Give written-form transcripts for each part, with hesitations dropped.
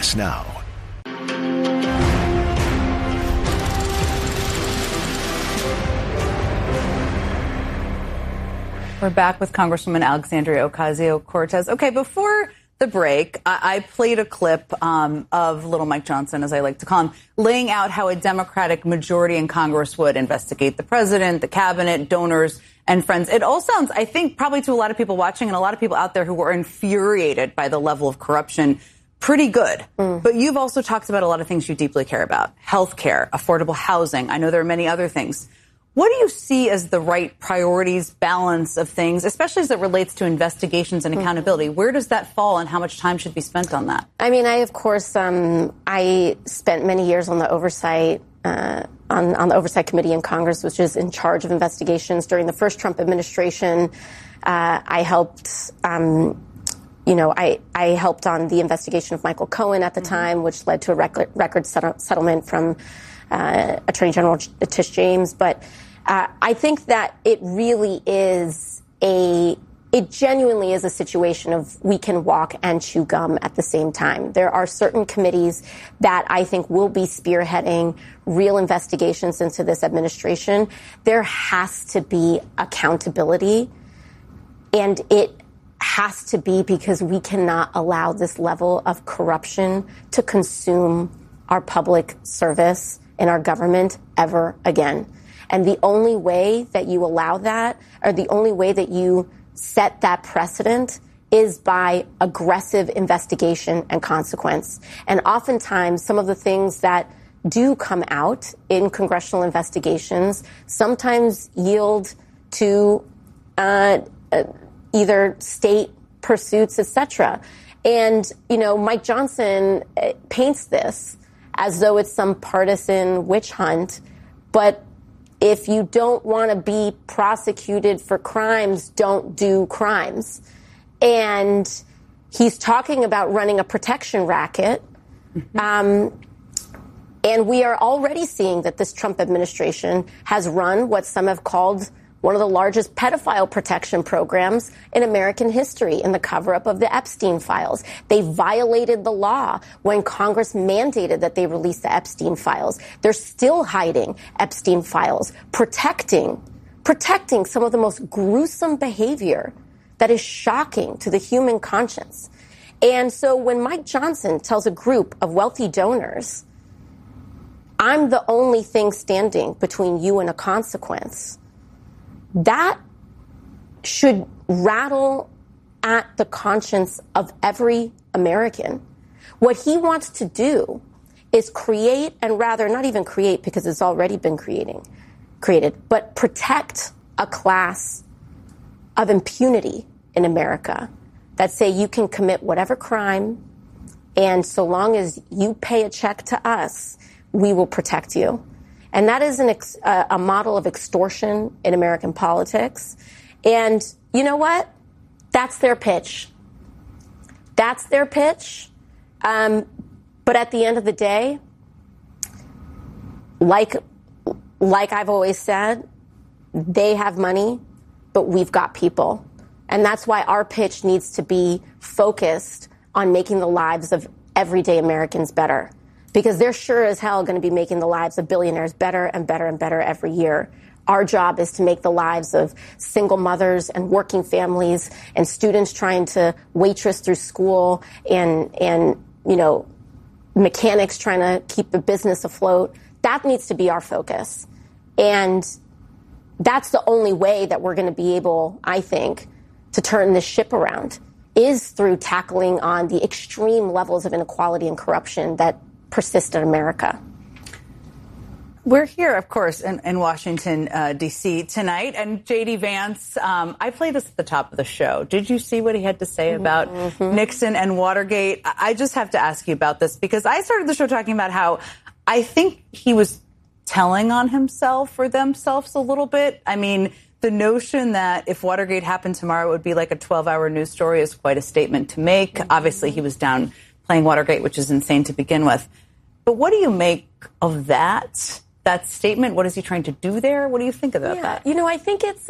CBS Now. We're back with Congresswoman Alexandria Ocasio-Cortez. Okay, before the break, I played a clip of Little Mike Johnson, as I like to call him, laying out how a Democratic majority in Congress would investigate the president, the cabinet, donors, and friends. It all sounds, I think, probably to a lot of people watching and a lot of people out there who were infuriated by the level of corruption, pretty good. But you've also talked about a lot of things you deeply care about. Health care, affordable housing. I know there are many other things. What do you see as the right priorities, balance of things, especially as it relates to investigations and accountability? Where does that fall and how much time should be spent on that? I mean, I spent many years on the oversight on the Oversight Committee in Congress, which is in charge of investigations. During the first Trump administration, I helped I helped on the investigation of Michael Cohen at the time, which led to a record settlement from Attorney General Tish James. But I think that it genuinely is a situation of we can walk and chew gum at the same time. There are certain committees that I think will be spearheading real investigations into this administration. There has to be accountability, and it has to be because we cannot allow this level of corruption to consume our public service in our government ever again. And the only way that you allow that, or the only way that you set that precedent, is by aggressive investigation and consequence. And oftentimes, some of the things that do come out in congressional investigations sometimes yield to either state pursuits, etc. And, Mike Johnson paints this as though it's some partisan witch hunt. But if you don't want to be prosecuted for crimes, don't do crimes. And he's talking about running a protection racket. And we are already seeing that this Trump administration has run what some have called one of the largest pedophile protection programs in American history in the cover-up of the Epstein files. They violated the law when Congress mandated that they release the Epstein files. They're still hiding Epstein files, protecting some of the most gruesome behavior that is shocking to the human conscience. And so when Mike Johnson tells a group of wealthy donors, I'm the only thing standing between you and a consequence, that should rattle at the conscience of every American. What he wants to do is create, and rather not even create because it's already been created, but protect a class of impunity in America that say you can commit whatever crime, and so long as you pay a check to us, we will protect you. And that is a model of extortion in American politics. And you know what? That's their pitch. But at the end of the day, like I've always said, they have money, but we've got people. And that's why our pitch needs to be focused on making the lives of everyday Americans better. Because they're sure as hell going to be making the lives of billionaires better and better and better every year. Our job is to make the lives of single mothers and working families and students trying to waitress through school and mechanics trying to keep the business afloat. That needs to be our focus. And that's the only way that we're going to be able, I think, to turn this ship around, is through tackling on the extreme levels of inequality and corruption that persist in America. We're here, of course, in Washington, D.C. tonight. And J.D. Vance, I played this at the top of the show. Did you see what he had to say about Nixon and Watergate? I just have to ask you about this because I started the show talking about how I think he was telling on himself or themselves a little bit. I mean, the notion that if Watergate happened tomorrow, it would be like a 12-hour news story is quite a statement to make. Obviously, he was down playing Watergate, which is insane to begin with. But what do you make of that statement? What is he trying to do there? What do you think about that? I think it's,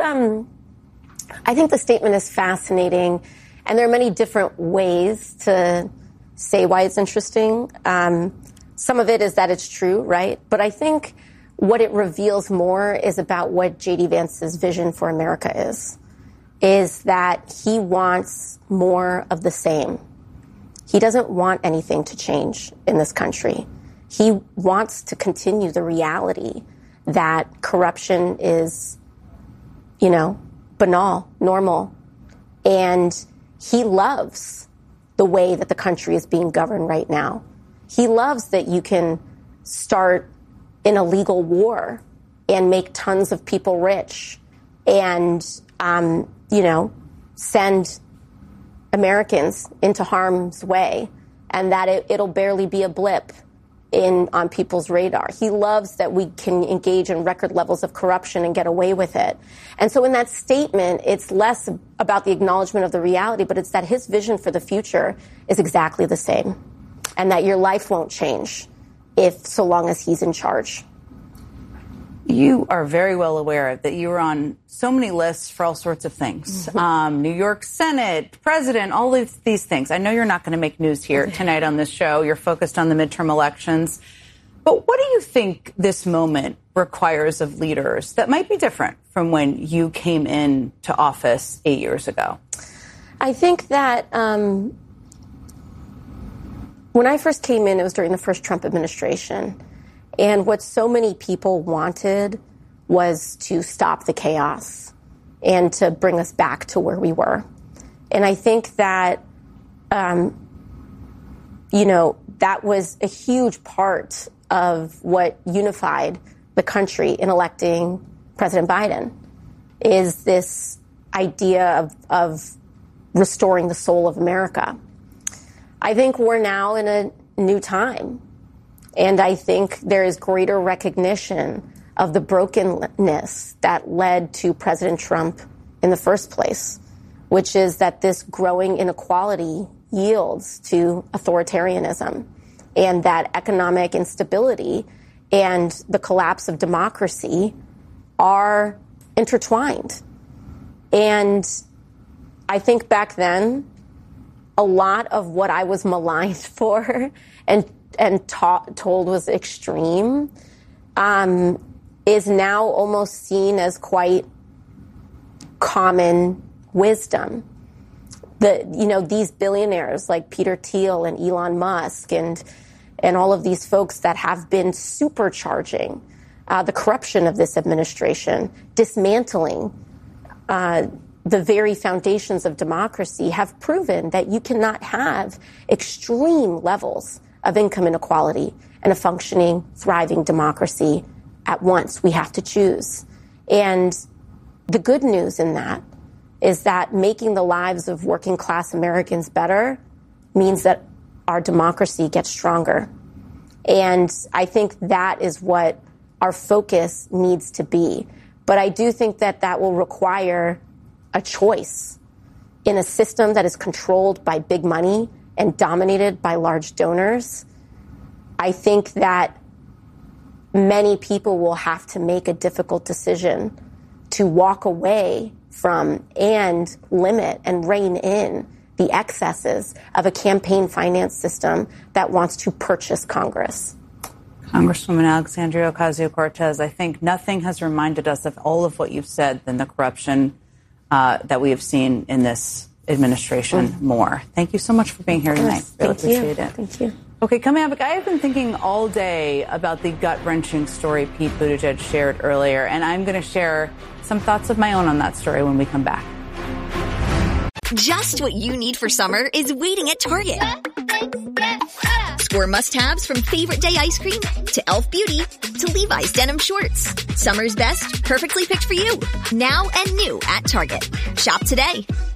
I think the statement is fascinating, and there are many different ways to say why it's interesting. Some of it is that it's true, right? But I think what it reveals more is about what J.D. Vance's vision for America is that he wants more of the same. He doesn't want anything to change in this country. He wants to continue the reality that corruption is, banal, normal. And he loves the way that the country is being governed right now. He loves that you can start an illegal war and make tons of people rich and, send Americans into harm's way, and that it'll barely be a blip on people's radar. He loves that we can engage in record levels of corruption and get away with it. And so in that statement, it's less about the acknowledgement of the reality, but it's that his vision for the future is exactly the same, and that your life won't change so long as he's in charge. You are very well aware that you were on so many lists for all sorts of things. New York Senate, president, all of these things. I know you're not going to make news here tonight on this show. You're focused on the midterm elections. But what do you think this moment requires of leaders that might be different from when you came into office 8 years ago? I think that when I first came in, it was during the first Trump administration. And what so many people wanted was to stop the chaos and to bring us back to where we were. And I think that, that was a huge part of what unified the country in electing President Biden, is this idea of restoring the soul of America. I think we're now in a new time. And I think there is greater recognition of the brokenness that led to President Trump in the first place, which is that this growing inequality yields to authoritarianism, and that economic instability and the collapse of democracy are intertwined. And I think back then, a lot of what I was maligned for and told was extreme, is now almost seen as quite common wisdom. These billionaires like Peter Thiel and Elon Musk and all of these folks that have been supercharging the corruption of this administration, dismantling the very foundations of democracy, have proven that you cannot have extreme levels of income inequality and a functioning, thriving democracy at once. We have to choose. And the good news in that is that making the lives of working class Americans better means that our democracy gets stronger. And I think that is what our focus needs to be. But I do think that will require a choice in a system that is controlled by big money and dominated by large donors. I think that many people will have to make a difficult decision to walk away from and limit and rein in the excesses of a campaign finance system that wants to purchase Congress. Congresswoman Alexandria Ocasio-Cortez, I think nothing has reminded us of all of what you've said than the corruption that we have seen in this administration more. Thank you so much for being here tonight. Really appreciate it. Thank you. Okay, coming up, I have been thinking all day about the gut-wrenching story Pete Buttigieg shared earlier, and I'm going to share some thoughts of my own on that story when we come back. Just what you need for summer is waiting at Target. Score must-haves from Favorite Day ice cream to Elf Beauty to Levi's denim shorts. Summer's best, perfectly picked for you. Now and new at Target. Shop today.